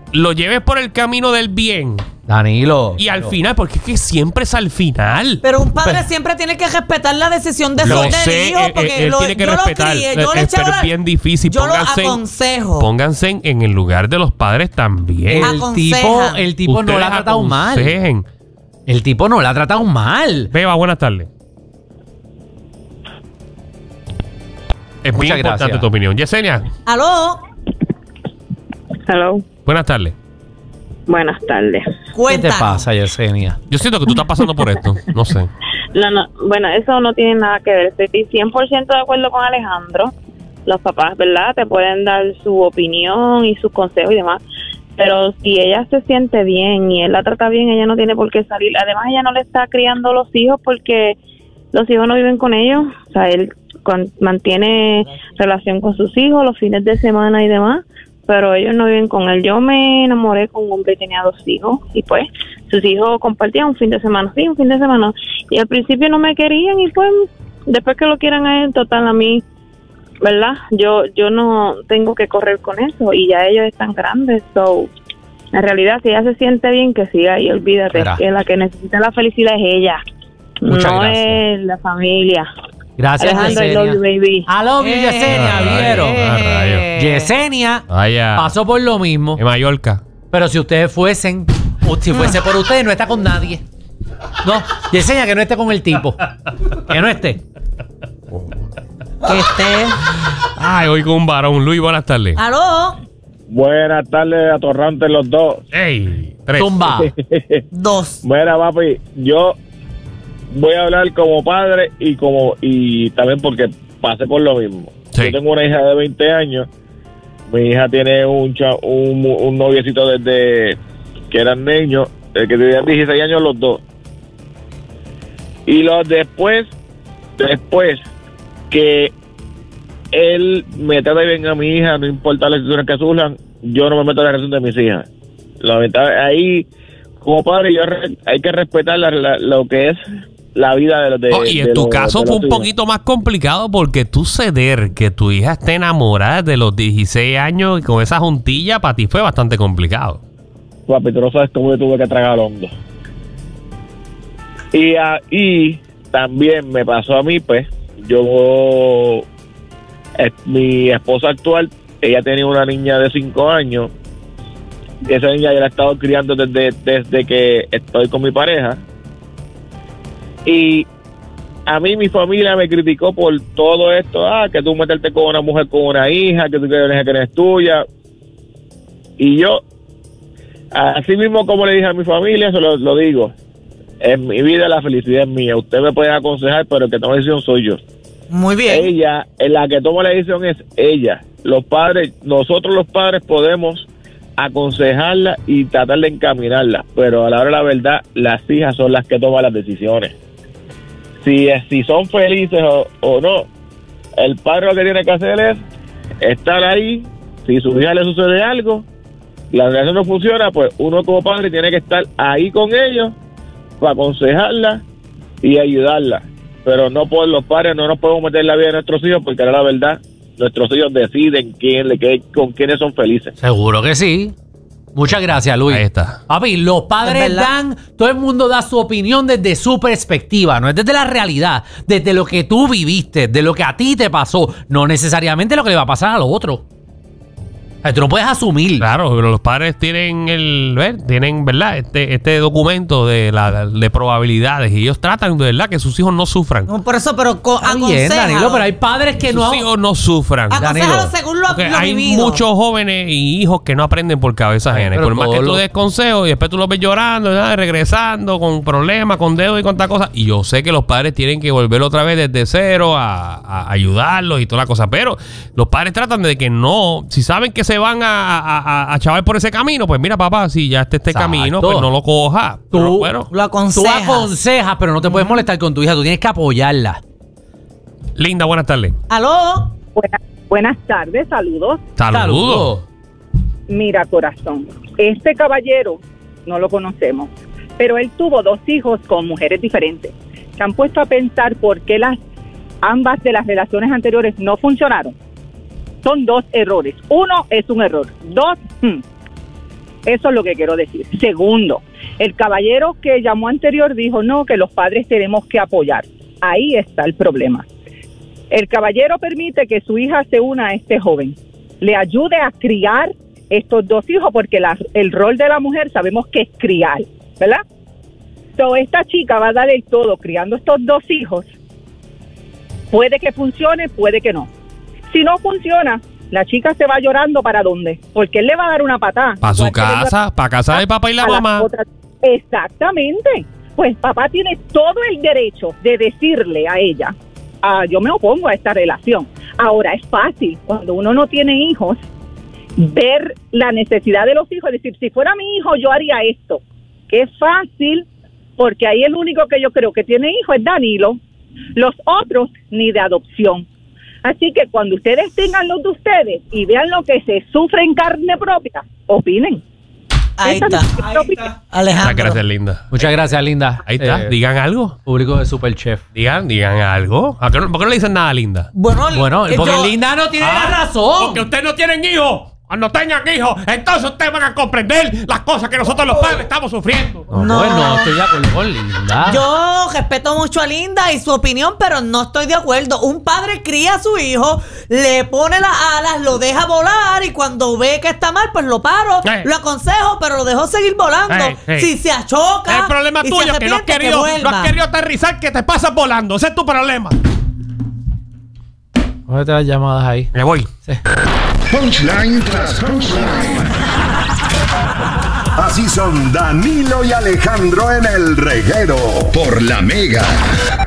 lo lleves por el camino del bien. Danilo. Y al final, porque es que siempre es al final. Pero un padre siempre tiene que respetar la decisión de su hijo, porque él tiene que yo respetar. lo crié, yo le Pero es bien difícil. Yo lo aconsejo. Pónganse en el lugar de los padres también. El tipo no la ha tratado mal. El tipo no la ha tratado mal. Beba, buenas tardes. Es muy importante tu opinión. Yesenia. ¿Aló? Hello. Buenas tardes. Buenas tardes. ¿Qué te pasa, Yesenia? Yo siento que tú estás pasando por esto. No sé. No. Bueno, eso no tiene nada que ver. Estoy 100% de acuerdo con Alejandro. Los papás, ¿verdad? Te pueden dar su opinión y sus consejos y demás. Pero si ella se siente bien y él la trata bien, ella no tiene por qué salir. Además, ella no le está criando los hijos porque los hijos no viven con ellos. O sea, él mantiene relación con sus hijos los fines de semana y demás, pero ellos no viven con él. Yo me enamoré con un hombre que tenía 2 hijos y pues sus hijos compartían un fin de semana, sí, un fin de semana. Y al principio no me querían y pues después que lo quieran a él, total, a mí, ¿verdad? Yo no tengo que correr con eso y ya ellos están grandes, so en realidad si ella se siente bien que siga y olvídate que la que necesita la felicidad es ella. Muchas no gracias. Es la familia. Gracias, Alejandro, Yesenia. I love you, baby. I love you, Yesenia, ¿vieron? Yesenia pasó por lo mismo. En Mallorca. Pero si ustedes fuesen, o si fuese por ustedes, no está con nadie. No, Yesenia, que no esté con el tipo. Que no esté. Que esté. Ay, hoy con un varón. Luis, buenas tardes. ¿Aló? Buenas tardes, atorrantes los dos. ¡Ey! 3. Tumba. 2. Mira, papi, yo voy a hablar como padre y también porque pasé por lo mismo. Sí. Yo tengo una hija de 20 años. Mi hija tiene un noviecito desde que eran niños, que tenían 16 años los dos. Y después que él me trata bien a mi hija, no importa las situaciones que surjan, yo no me meto en la relación de mis hijas. Ahí, como padre, hay que respetar lo que es la vida de los de y en tu caso fue un poquito más complicado porque tú ceder que tu hija esté enamorada de los 16 años y con esa juntilla para ti fue bastante complicado. Papi, tú no sabes cómo yo tuve que tragar hondo. Y también me pasó a mí, pues, mi esposa actual, ella tenía una niña de 5 años, y esa niña yo la he estado criando desde que estoy con mi pareja, y a mí mi familia me criticó por todo esto, que tú meterte con una mujer con una hija, que tú crees que no es tuya, y yo, así mismo como le dije a mi familia, eso lo digo, en mi vida la felicidad es mía, usted me puede aconsejar, pero el que toma la decisión soy yo. Muy bien. Ella, la que toma la decisión es ella. Los padres, nosotros los padres podemos aconsejarla y tratar de encaminarla, pero a la hora de la verdad, las hijas son las que toman las decisiones. Si son felices o no, el padre lo que tiene que hacer es estar ahí. Si a su hija le sucede algo, la relación no funciona, pues uno como padre tiene que estar ahí con ellos para aconsejarla y ayudarla. Pero no por los padres no nos podemos meter en la vida de nuestros hijos porque la verdad, nuestros hijos deciden con quiénes son felices. Seguro que sí. Muchas gracias, Luis. Ahí está. Papi, los padres todo el mundo da su opinión desde su perspectiva, no es desde la realidad, desde lo que tú viviste, de lo que a ti te pasó, no necesariamente lo que le va a pasar al otro. Tú no puedes asumir. Claro, pero los padres tienen tienen, ¿verdad? Este documento de probabilidades y ellos tratan de verdad que sus hijos no sufran. No, por eso, pero Bien, Danilo, pero hay padres que sus hijos no sufran. Aconsejalo según lo hay vivido. muchos jóvenes y hijos que no aprenden por cabeza ajena. Por más que tú des consejos y después tú los ves llorando, ¿verdad? Regresando con problemas, con dedos y con tal cosa. Y yo sé que los padres tienen que volver otra vez desde cero a ayudarlos y toda la cosa. Pero los padres tratan de que no, si saben que se van a chavar por ese camino, pues mira, papá, si ya este camino, pues no lo cojas. Tú lo aconsejas. Tú aconsejas, pero no te puedes molestar con tu hija, tú tienes que apoyarla. Linda, buenas tardes. ¿Aló? Buenas tardes, saludos. Saludos. Mira, corazón, este caballero no lo conocemos, pero él tuvo 2 hijos con mujeres diferentes. ¿Se han puesto a pensar por qué ambas de las relaciones anteriores no funcionaron? Son 2 errores. 1 es un error. 2, Eso es lo que quiero decir. Segundo, el caballero que llamó anterior dijo no, que los padres tenemos que apoyar. Ahí está el problema. El caballero permite que su hija se una a este joven, le ayude a criar estos dos hijos, porque el rol de la mujer sabemos que es criar, ¿verdad? Entonces, esta chica va a dar el todo criando estos dos hijos. Puede que funcione, puede que no. Si no funciona, la chica se va llorando ¿para dónde? Porque él le va a dar una patada. Para su casa, para casa del papá y la mamá. Exactamente. Pues papá tiene todo el derecho de decirle a ella, yo me opongo a esta relación. Ahora, es fácil, cuando uno no tiene hijos, ver la necesidad de los hijos, decir, si fuera mi hijo, yo haría esto. Que es fácil, porque ahí el único que yo creo que tiene hijo es Danilo. Los otros, ni de adopción. Así que cuando ustedes tengan los de ustedes y vean lo que se sufre en carne propia, opinen. Ahí está. Alejandro. Gracias, Linda. Muchas gracias, Linda. Ahí está. Digan algo. Público de Superchef. Digan algo. ¿Por qué no le dicen nada a Linda? Bueno, porque Linda no tiene la razón. Porque ustedes no tienen hijos. Cuando tengan hijos, entonces ustedes van a comprender las cosas que nosotros los padres estamos sufriendo. No estoy de acuerdo con Linda. Yo respeto mucho a Linda y su opinión, pero no estoy de acuerdo. Un padre cría a su hijo, le pone las alas, lo deja volar y cuando ve que está mal, pues lo paro, lo aconsejo, pero lo dejo seguir volando. Si se achoca. El problema tuyo es que no has querido aterrizar, que te pasas volando. Ese es tu problema. Cógete las llamadas ahí. Me voy. Sí. Punchline tras punchline. Así son Danilo y Alejandro en El Reguero por La Mega.